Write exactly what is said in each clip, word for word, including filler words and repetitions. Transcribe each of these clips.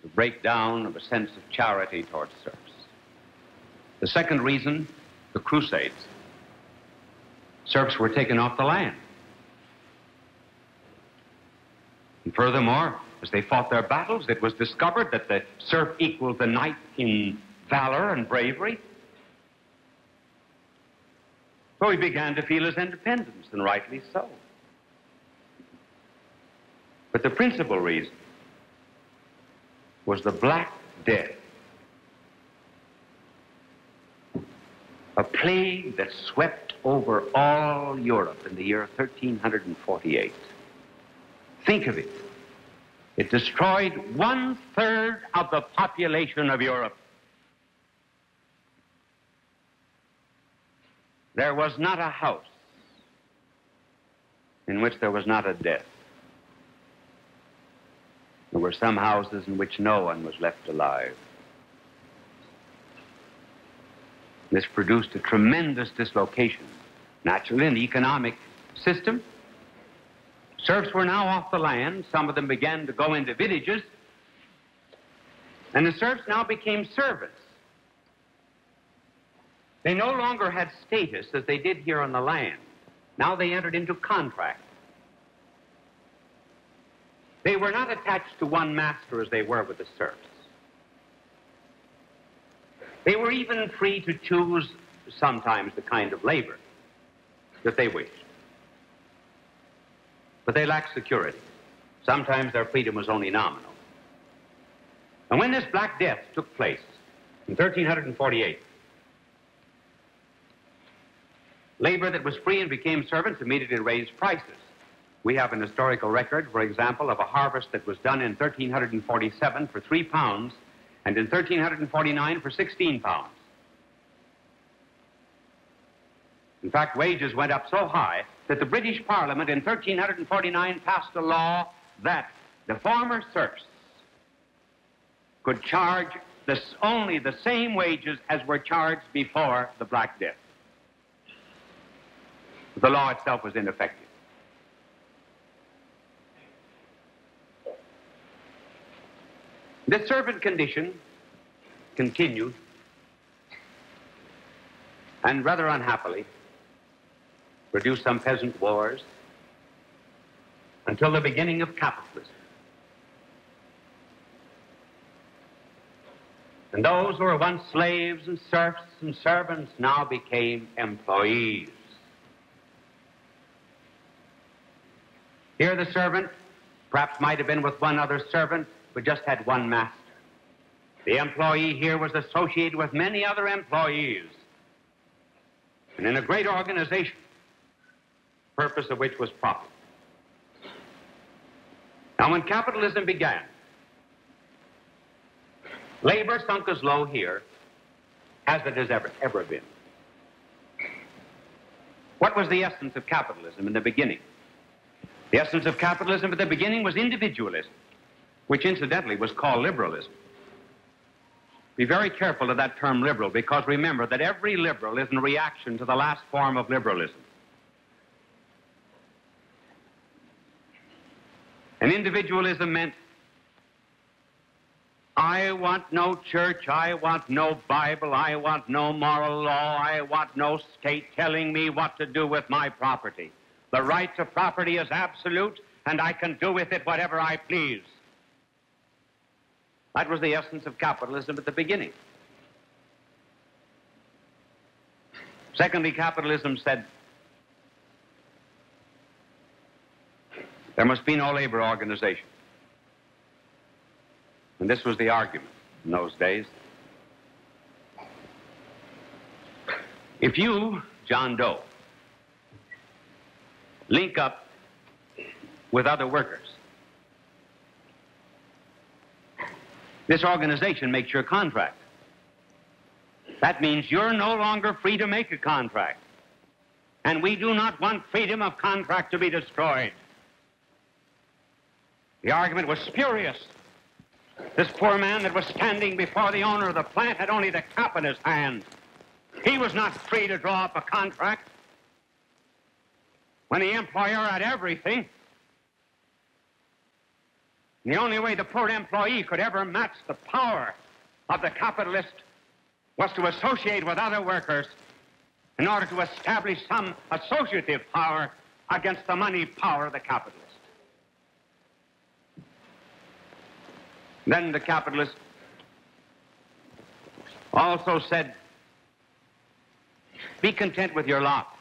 the breakdown of a sense of charity towards serfs. The second reason, the Crusades. Serfs were taken off the land. And furthermore, as they fought their battles, it was discovered that the serf equaled the knight in valor and bravery. So he began to feel his independence, and rightly so. But the principal reason was the Black Death, a plague that swept over all Europe in the year thirteen forty-eight. Think of it. It destroyed one-third of the population of Europe. There was not a house in which there was not a death. There were some houses in which no one was left alive. This produced a tremendous dislocation, naturally, in the economic system. Serfs were now off the land. Some of them began to go into villages. And the serfs now became servants. They no longer had status as they did here on the land. Now they entered into contract. They were not attached to one master as they were with the serfs. They were even free to choose sometimes the kind of labor that they wished. But they lacked security. Sometimes their freedom was only nominal. And when this Black Death took place in thirteen forty-eight, labor that was free and became servants immediately raised prices. We have an historical record, for example, of a harvest that was done in thirteen forty-seven for three pounds and in thirteen forty-nine for sixteen pounds. In fact, wages went up so high that the British Parliament in thirteen forty-nine passed a law that the former serfs could charge this, only the same wages as were charged before the Black Death. The law itself was ineffective. This servant condition continued, and rather unhappily produced some peasant wars until the beginning of capitalism. And those who were once slaves and serfs and servants now became employees. Here the servant perhaps might have been with one other servant, but just had one master. The employee here was associated with many other employees. And in a great organization, the purpose of which was profit. Now, when capitalism began, labor sunk as low here as it has ever, ever been. What was the essence of capitalism in the beginning? The essence of capitalism at the beginning was individualism, which incidentally was called liberalism. Be very careful of that term liberal, because remember that every liberal is in reaction to the last form of liberalism. And individualism meant, I want no church, I want no Bible, I want no moral law, I want no state telling me what to do with my property. The right to property is absolute, and I can do with it whatever I please. That was the essence of capitalism at the beginning. Secondly, capitalism said, there must be no labor organization. And this was the argument in those days. If you, John Doe, link up with other workers, this organization makes your contract. That means you're no longer free to make a contract. And we do not want freedom of contract to be destroyed. The argument was spurious. This poor man that was standing before the owner of the plant had only the cap in his hand. He was not free to draw up a contract when the employer had everything. And the only way the poor employee could ever match the power of the capitalist was to associate with other workers in order to establish some associative power against the money power of the capitalist. Then the capitalist also said, be content with your lot.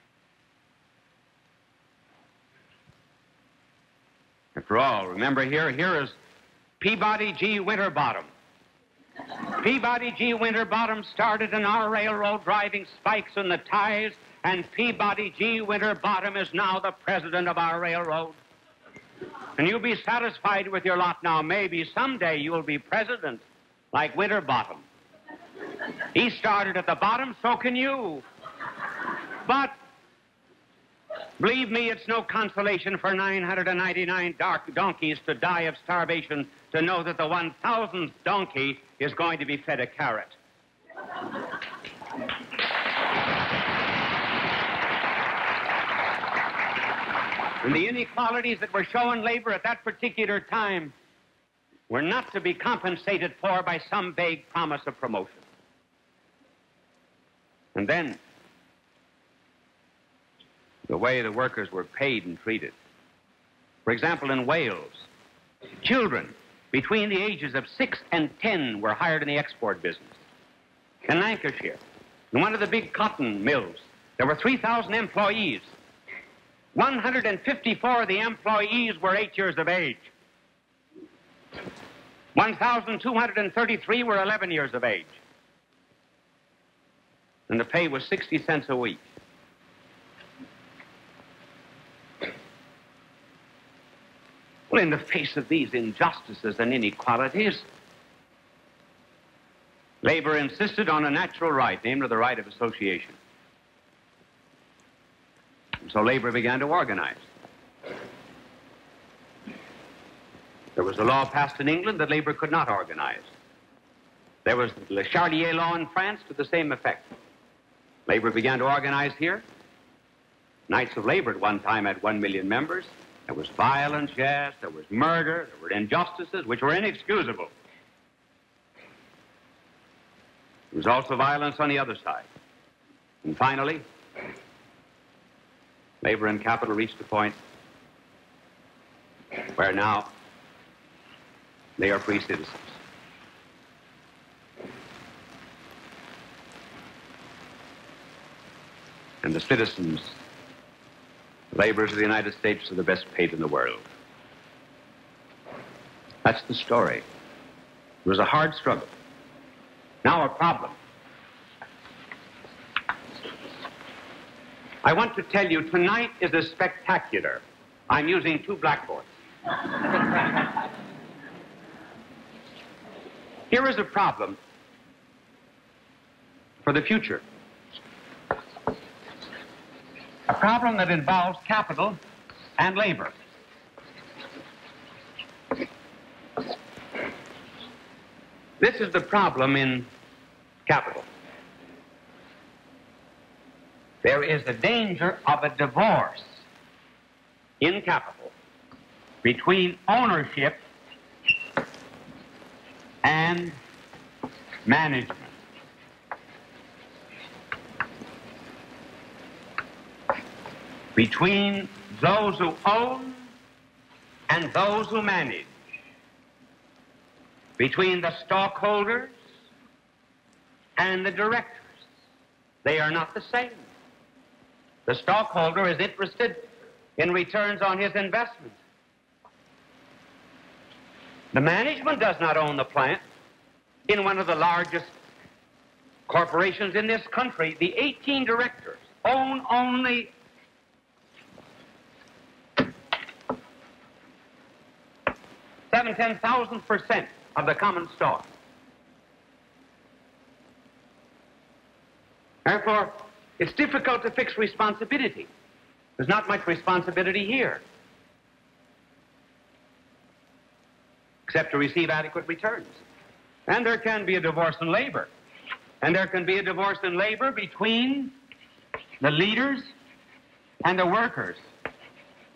After all, remember here, here is Peabody G. Winterbottom. Peabody G. Winterbottom started in our railroad driving spikes in the ties, and Peabody G. Winterbottom is now the president of our railroad. And you'll be satisfied with your lot now. Maybe someday you'll be president like Winterbottom. He started at the bottom, so can you. But believe me, it's no consolation for nine hundred ninety-nine dark donkeys to die of starvation to know that the one thousandth donkey is going to be fed a carrot. And the inequalities that were showing labor at that particular time were not to be compensated for by some vague promise of promotion. And then, the way the workers were paid and treated. For example, in Wales, children between the ages of six and ten were hired in the export business. In Lancashire, in one of the big cotton mills, there were three thousand employees. one hundred fifty-four of the employees were eight years of age. one thousand two hundred thirty-three were eleven years of age. And the pay was sixty cents a week. Well, in the face of these injustices and inequalities, labor insisted on a natural right, namely the right of association. And so labor began to organize. There was a law passed in England that labor could not organize. There was the Le Charlier law in France to the same effect. Labor began to organize here. Knights of Labor at one time had one million members. There was violence, yes, there was murder, there were injustices which were inexcusable. There was also violence on the other side. And finally, labor and capital reached a point where now they are free citizens. And the citizens, laborers of the United States, are the best paid in the world. That's the story. It was a hard struggle. Now a problem. I want to tell you, tonight is a spectacular. I'm using two blackboards. Here is a problem for the future. A problem that involves capital and labor. This is the problem in capital. There is a danger of a divorce in capital between ownership and management. Between those who own and those who manage. Between the stockholders and the directors. They are not the same. The stockholder is interested in returns on his investment. The management does not own the plant. In one of the largest corporations in this country, the eighteen directors own only seven, ten thousand percent of the common stock. Therefore, it's difficult to fix responsibility. There's not much responsibility here, except to receive adequate returns. And there can be a divorce in labor. And there can be a divorce in labor between the leaders and the workers.